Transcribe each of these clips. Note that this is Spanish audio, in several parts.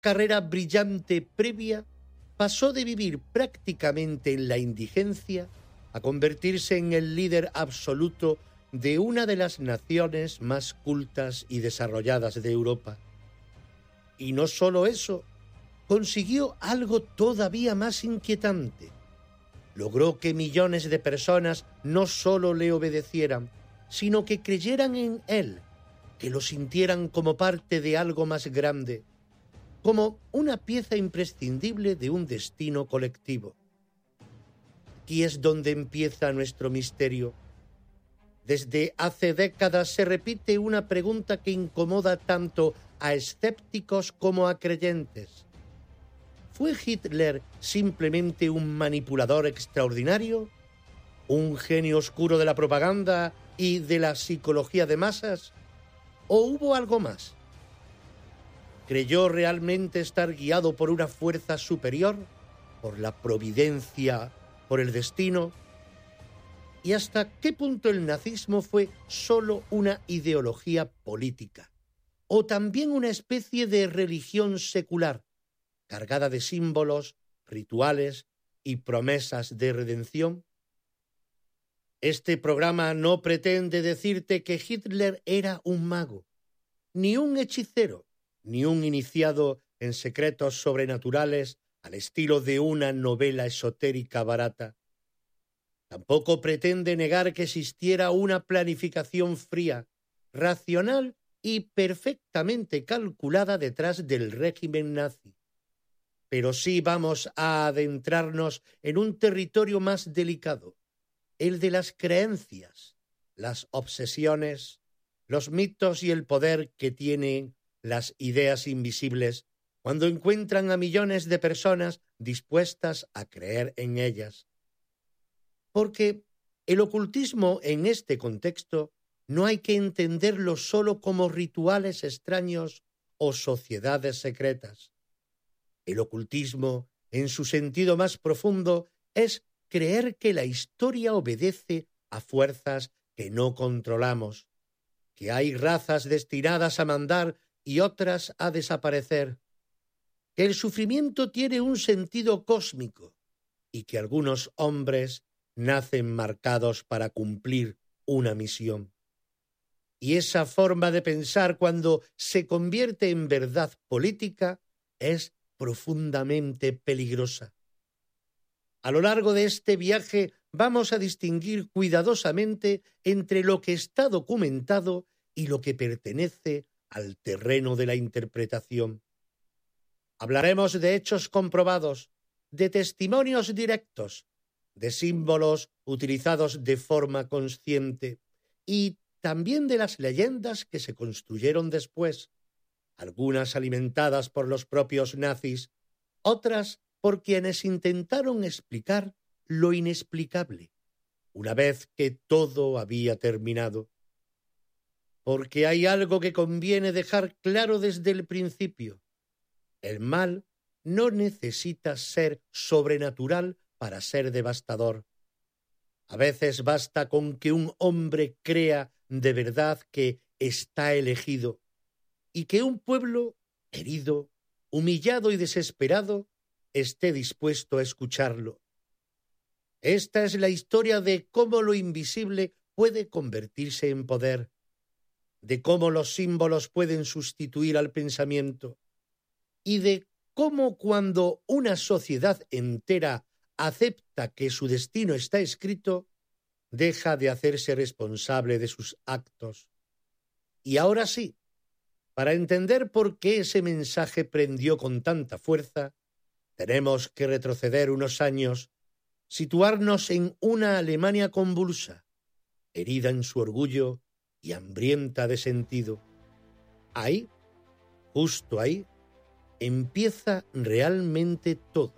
carrera brillante previa, pasó de vivir prácticamente en la indigencia a convertirse en el líder absoluto de una de las naciones más cultas y desarrolladas de Europa. Y no solo eso, consiguió algo todavía más inquietante. Logró que millones de personas no solo le obedecieran, sino que creyeran en él, que lo sintieran como parte de algo más grande, como una pieza imprescindible de un destino colectivo. Aquí es donde empieza nuestro misterio. Desde hace décadas se repite una pregunta que incomoda tanto a escépticos como a creyentes. ¿Fue Hitler simplemente un manipulador extraordinario? ¿Un genio oscuro de la propaganda y de la psicología de masas? ¿O hubo algo más? ¿Creyó realmente estar guiado por una fuerza superior? ¿Por la providencia? ¿Por el destino? ¿Y hasta qué punto el nazismo fue solo una ideología política? ¿O también una especie de religión secular, cargada de símbolos, rituales y promesas de redención? Este programa no pretende decirte que Hitler era un mago, ni un hechicero, ni un iniciado en secretos sobrenaturales al estilo de una novela esotérica barata. Tampoco pretende negar que existiera una planificación fría, racional y perfectamente calculada detrás del régimen nazi. Pero sí vamos a adentrarnos en un territorio más delicado, el de las creencias, las obsesiones, los mitos y el poder que tienen las ideas invisibles cuando encuentran a millones de personas dispuestas a creer en ellas. Porque el ocultismo en este contexto no hay que entenderlo solo como rituales extraños o sociedades secretas. El ocultismo, en su sentido más profundo, es creer que la historia obedece a fuerzas que no controlamos, que hay razas destinadas a mandar y otras a desaparecer, que el sufrimiento tiene un sentido cósmico y que algunos hombres nacen marcados para cumplir una misión. Y esa forma de pensar, cuando se convierte en verdad política, es profundamente peligrosa. A lo largo de este viaje vamos a distinguir cuidadosamente entre lo que está documentado y lo que pertenece al terreno de la interpretación. Hablaremos de hechos comprobados, de testimonios directos, de símbolos utilizados de forma consciente y también de las leyendas que se construyeron después, algunas alimentadas por los propios nazis, otras por quienes intentaron explicar lo inexplicable, una vez que todo había terminado. Porque hay algo que conviene dejar claro desde el principio. El mal no necesita ser sobrenatural para ser devastador. A veces basta con que un hombre crea de verdad que está elegido y que un pueblo herido, humillado y desesperado esté dispuesto a escucharlo. Esta es la historia de cómo lo invisible puede convertirse en poder, de cómo los símbolos pueden sustituir al pensamiento y de cómo, cuando una sociedad entera acepta que su destino está escrito, deja de hacerse responsable de sus actos. Y ahora sí, para entender por qué ese mensaje prendió con tanta fuerza, tenemos que retroceder unos años, situarnos en una Alemania convulsa, herida en su orgullo y hambrienta de sentido. Ahí, justo ahí, empieza realmente todo.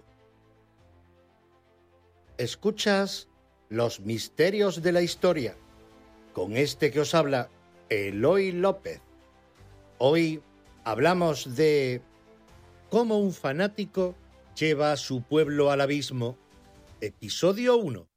Escuchas Los misterios de la historia, con este que os habla, Eloy López. Hoy hablamos de cómo un fanático lleva a su pueblo al abismo. Episodio 1.